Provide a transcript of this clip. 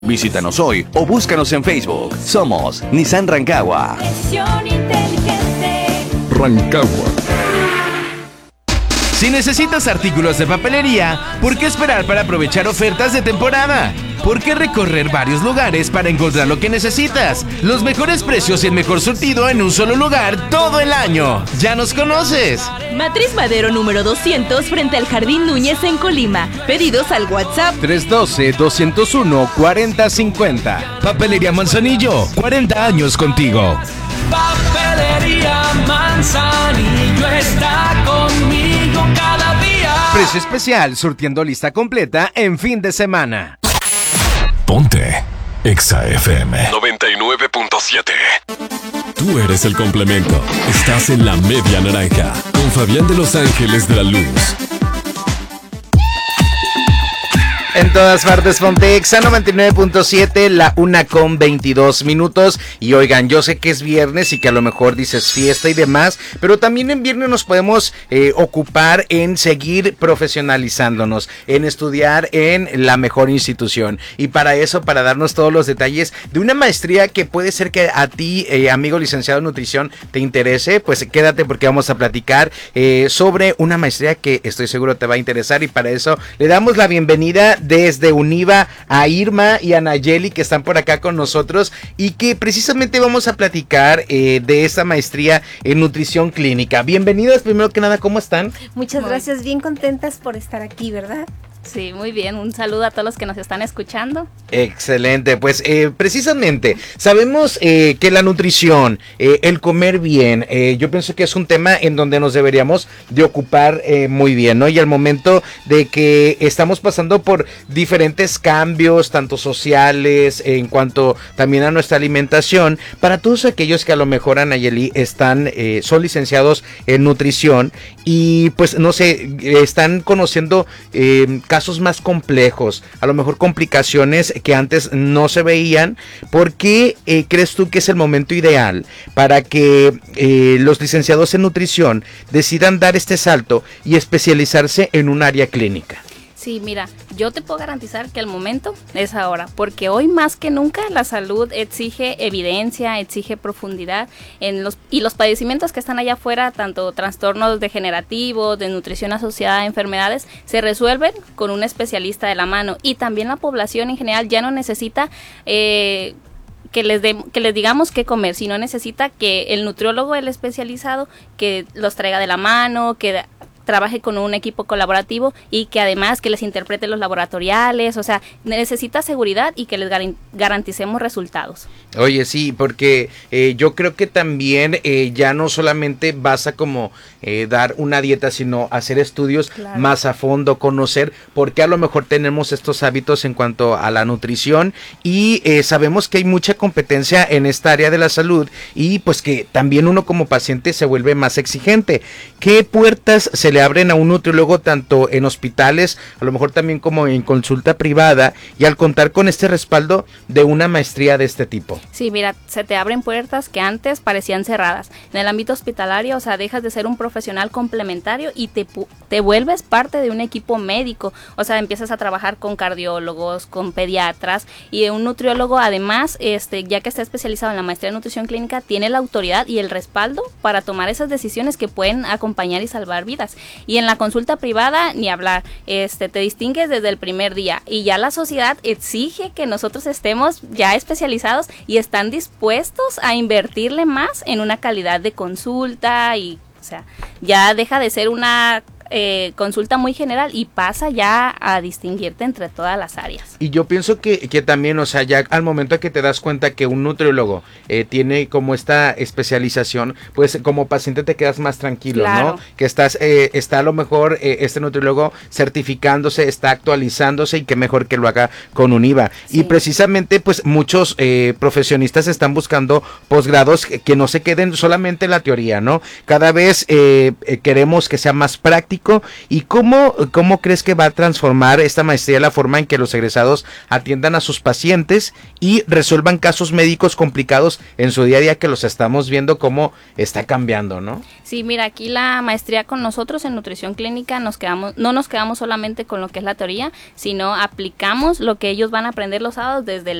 Visítanos hoy o búscanos en Facebook. Somos Nissan Rancagua. Decisión inteligente. Rancagua. Si necesitas artículos de papelería, ¿por qué esperar para aprovechar ofertas de temporada? ¿Por qué recorrer varios lugares para encontrar lo que necesitas? Los mejores precios y el mejor surtido en un solo lugar todo el año. ¿Ya nos conoces? Matriz Madero número 200 frente al Jardín Núñez en Colima. Pedidos al WhatsApp 312-201-4050. Papelería Manzanillo, 40 años contigo. Papelería Manzanillo está conmigo cada día. Precio especial, surtiendo lista completa en fin de semana. Ponte Exa FM 99.7. Tú eres el complemento. Estás en la media naranja con Fabián de Los Ángeles de la Luz. En todas partes, ponte Exa 99.7, la 1:22. Y oigan, yo sé que es viernes y que a lo mejor dices fiesta y demás, pero también en viernes nos podemos ocupar en seguir profesionalizándonos, en estudiar en la mejor institución. Y para eso, para darnos todos los detalles de una maestría que puede ser que a ti, amigo licenciado en nutrición, te interese, pues quédate porque vamos a platicar sobre una maestría que estoy seguro te va a interesar. Y para eso le damos la bienvenida desde Univa a Irma y a Nayeli, que están por acá con nosotros y que precisamente vamos a platicar de esta maestría en nutrición clínica. Bienvenidas, primero que nada, ¿cómo están? Muchas gracias, bien contentas por estar aquí, ¿verdad? Sí, muy bien, un saludo a todos los que nos están escuchando. Excelente, pues precisamente sabemos que la nutrición, el comer bien, yo pienso que es un tema en donde nos deberíamos de ocupar muy bien, ¿no? Y al momento de que estamos pasando por diferentes cambios, tanto sociales, en cuanto también a nuestra alimentación, para todos aquellos que a lo mejor, Anayeli, son licenciados en nutrición y pues no sé, están conociendo casos más complejos, a lo mejor complicaciones que antes no se veían. ¿Por qué crees tú que es el momento ideal para que los licenciados en nutrición decidan dar este salto y especializarse en un área clínica? Sí, mira, yo te puedo garantizar que el momento es ahora, porque hoy más que nunca la salud exige evidencia, exige profundidad y los padecimientos que están allá afuera, tanto trastornos degenerativos, de nutrición asociada a enfermedades, se resuelven con un especialista de la mano, y también la población en general ya no necesita que les digamos qué comer, sino necesita que el nutriólogo, el especializado, que los traiga de la mano, que trabaje con un equipo colaborativo y que además que les interprete los laboratoriales, o sea, necesita seguridad y que les garanticemos resultados. Oye, sí, porque yo creo que también ya no solamente basta como dar una dieta, sino hacer estudios más a fondo, conocer por qué a lo mejor tenemos estos hábitos en cuanto a la nutrición, y sabemos que hay mucha competencia en esta área de la salud y pues que también uno como paciente se vuelve más exigente. ¿Qué puertas se le abren a un nutriólogo tanto en hospitales, a lo mejor también como en consulta privada, y al contar con este respaldo de una maestría de este tipo? Sí, mira, se te abren puertas que antes parecían cerradas. En el ámbito hospitalario, o sea, dejas de ser un profesional complementario y te vuelves parte de un equipo médico. O sea, empiezas a trabajar con cardiólogos, con pediatras, y un nutriólogo además, ya que está especializado en la maestría de nutrición clínica, tiene la autoridad y el respaldo para tomar esas decisiones que pueden acompañar y salvar vidas. Y en la consulta privada, ni hablar, te distingues desde el primer día, y ya la sociedad exige que nosotros estemos ya especializados y están dispuestos a invertirle más en una calidad de consulta, y o sea, ya deja de ser una consulta muy general y pasa ya a distinguirte entre todas las áreas. Y yo pienso que también, o sea, ya al momento que te das cuenta que un nutriólogo tiene como esta especialización, pues como paciente te quedas más tranquilo, claro, ¿no? Que está a lo mejor este nutriólogo certificándose, está actualizándose, y qué mejor que lo haga con Univa. Sí. Y precisamente pues muchos profesionistas están buscando posgrados que no se queden solamente en la teoría, ¿no? Cada vez queremos que sea más práctico, médico. ¿Y cómo crees que va a transformar esta maestría la forma en que los egresados atiendan a sus pacientes y resuelvan casos médicos complicados en su día a día, que los estamos viendo cómo está cambiando, ¿no? Sí, mira, aquí la maestría con nosotros en nutrición clínica no nos quedamos solamente con lo que es la teoría, sino aplicamos lo que ellos van a aprender los sábados desde